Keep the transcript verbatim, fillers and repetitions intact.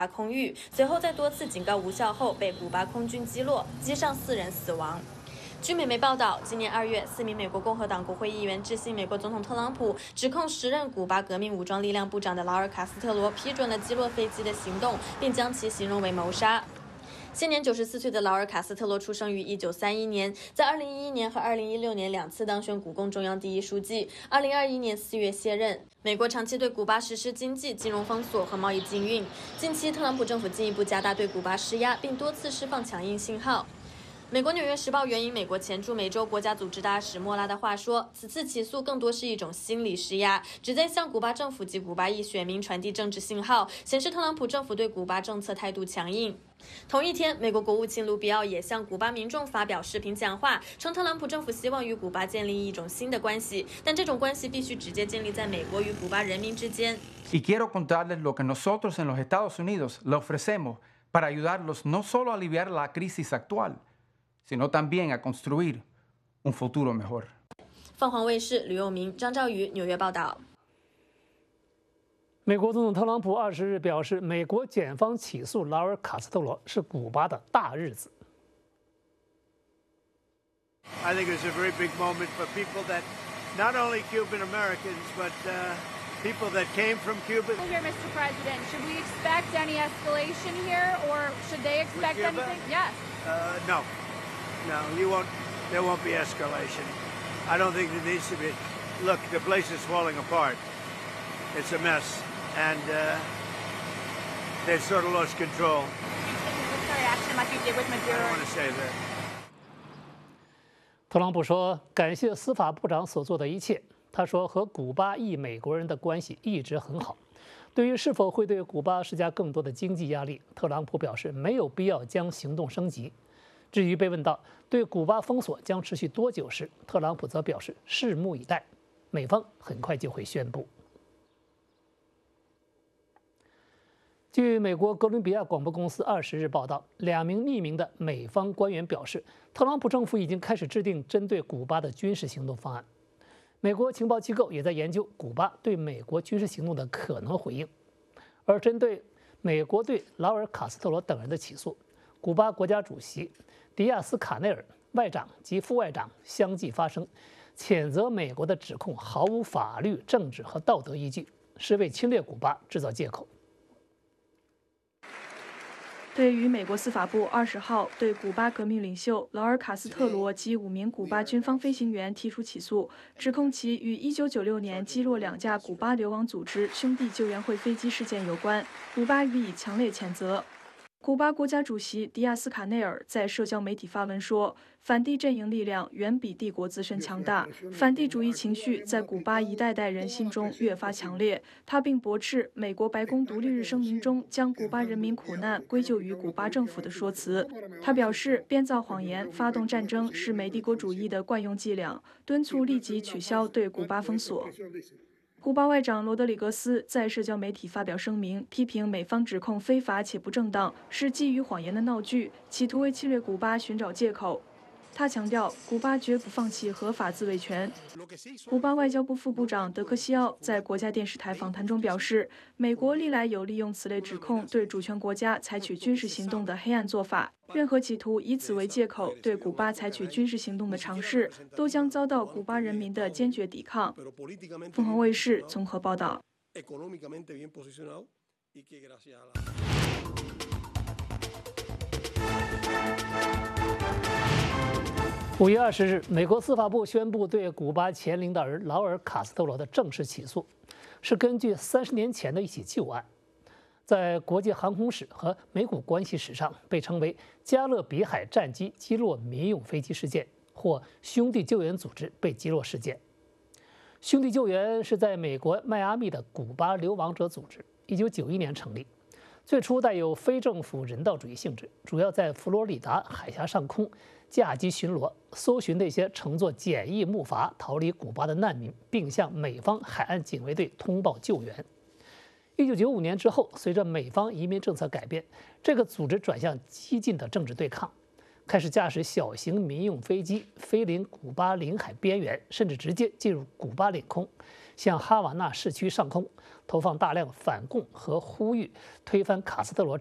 空域，随后在多次警告无效后被古巴空军击落，机上四人死亡。据美媒报道，今年二月，四名美国共和党国会议员致信美国总统特朗普，指控时任古巴革命武装力量部长的劳尔·卡斯特罗批准了击落飞机的行动，并将其形容为谋杀。现年九十四岁的劳尔·卡斯特罗出生于一九三一年，在二零一一年和二零一六年两次当选古共中央第一书记，二零二一年四月卸任。美国长期对古巴实施经济、金融封锁和贸易禁运，近期特朗普政府进一步加大对古巴施压，并多次释放强硬信号。美国《纽约时报》援引美国前驻美洲国家组织大使莫拉的话说，此次起诉更多是一种心理施压，旨在向古巴政府及古巴裔选民传递政治信号，显示特朗普政府对古巴政策态度强硬。同一天，美国国务卿卢比奥也向古巴民众发表视频讲话，称特朗普政府希望与古巴建立一种新的关系，但这种关系必须直接建立在美国与古巴人民之间。 Y quiero contarles lo que nosotros en los Estados Unidos le ofrecemos para ayudarlos no solo a aliviar la crisis actual,sino también a construir un futuro mejor. 凤凰卫视吕佑明、张兆宇纽约报道。 美国总统特朗普二十日表示，美国检方起诉劳尔·卡斯特罗是古巴的大日子。 I think it's a very big moment for people that, not only Cuban Americans, but uh, people that came from Cuba. Here, Mister President, should we expect any escalation here, or should they expect anything? Yes. Uh, no. No, you won't. There won't be escalation. I don't think there needs to be. Look, the place is falling apart. It's a mess, and uh, they've sort of lost control. Military action like you did with I Maduro. don't want to say that. 特朗普说：“感谢司法部长所做的一切。”他说：“和古巴裔美国人的关系一直很好。”对于是否会对古巴施加更多的经济压力，特朗普表示没有必要将行动升级。至于被问到对古巴封锁将持续多久时，特朗普则表示拭目以待，美方很快就会宣布。据美国哥伦比亚广播公司二十日报道，两名匿名的美方官员表示，特朗普政府已经开始制定针对古巴的军事行动方案。美国情报机构也在研究古巴对美国军事行动的可能回应。而针对美国对劳尔·卡斯特罗等人的起诉，古巴国家主席迪亚斯卡内尔外长及副外长相继发声，谴责美国的指控毫无法律、政治和道德依据，是为侵略古巴制造借口。 对于美国司法部二十号对古巴革命领袖劳尔·卡斯特罗及五名古巴军方飞行员提出起诉，指控其与一九九六年击落两架古巴流亡组织兄弟救援会飞机事件有关，古巴予以强烈谴责。古巴国家主席迪亚斯卡内尔在社交媒体发文说，反帝阵营力量远比帝国自身强大，反帝主义情绪在古巴一代代人心中越发强烈。他并驳斥美国白宫独立日声明中将古巴人民苦难归咎于古巴政府的说辞。他表示，编造谎言、发动战争是美帝国主义的惯用伎俩，敦促立即取消对古巴封锁。古巴外长罗德里格斯在社交媒体发表声明，批评美方指控非法且不正当，是基于谎言的闹剧，企图为侵略古巴寻找借口。他强调，古巴绝不放弃合法自卫权。古巴外交部副部长德克西奥在国家电视台访谈中表示，美国历来有利用此类指控对主权国家采取军事行动的黑暗做法，任何企图以此为借口对古巴采取军事行动的尝试，都将遭到古巴人民的坚决抵抗。凤凰卫视综合报道。 五月二十日，美国司法部宣布对古巴前领导人劳尔·卡斯特罗的正式起诉，是根据三十年前的一起旧案，在国际航空史和美古关系史上被称为加勒比海战机击落民用飞机事件或兄弟救援组织被击落事件。兄弟救援是在美国迈阿密的古巴流亡者组织，一九九一年成立。最初带有非政府人道主义性质，主要在佛罗里达海峡上空架机巡逻，搜寻那些乘坐简易木筏逃离古巴的难民，并向美方海岸警卫队通报救援。一九九五年之后，随着美方移民政策改变，这个组织转向激进的政治对抗，开始驾驶小型民用飞机飞临古巴领海边缘，甚至直接进入古巴领空， 向哈瓦那市区上空投放大量反共和呼吁推翻卡斯特罗